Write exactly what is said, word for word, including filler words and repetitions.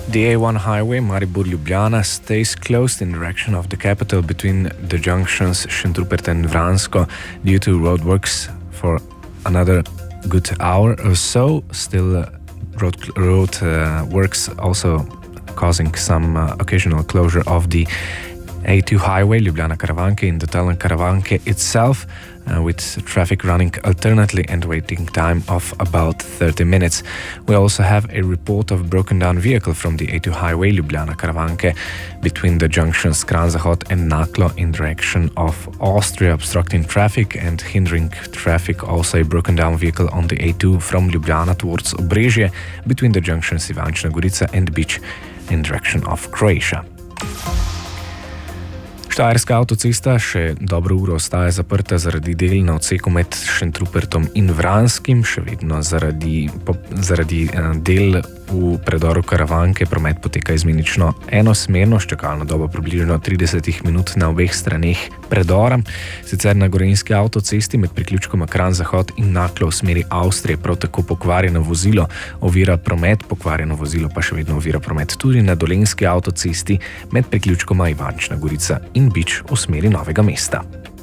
The A one highway Maribor-Ljubljana stays closed in direction of the capital between the junctions Šentrupert and Vransko due to roadworks for another good hour or so. Still, uh, road, road uh, works also causing some uh, occasional closure of the A two highway Ljubljana-Karavanke in the Tallinn-Karavanke itself, uh, with traffic running alternately and waiting time of about thirty minutes. We also have a report of broken down vehicle from the A two highway Ljubljana-Karavanke between the junctions Kranj-Zahod and Naklo in direction of Austria, obstructing traffic and hindering traffic. Also a broken down vehicle on the A two from Ljubljana towards Obrežje between the junctions Ivančna Gorica and Bič in direction of Croatia. Štajerska avtocesta še dobro uro ostaja zaprta zaradi del na odseku med Šentrupertom in Vranskim, še vedno zaradi, po, zaradi eh, del v predoru Karavanke promet poteka izmenično enosmerno, s čakalno dobo približno trideset minut na obeh straneh predora. Sicer na gorenjski avtocesti med priključkoma Kranj-Zahod in Naklo v smeri Avstrije prav tako pokvarjeno vozilo ovira promet, pokvarjeno vozilo pa še vedno ovira promet tudi na dolenjski avtocesti med priključkoma Ivančna Gorica in Bič v smeri Novega mesta.